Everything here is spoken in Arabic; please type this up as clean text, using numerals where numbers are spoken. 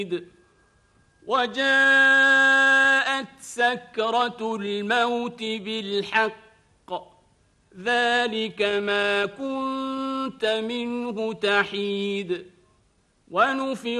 وجاءت سكرة الموت بالحق ذلك ما كنت منه تحيد ونفخ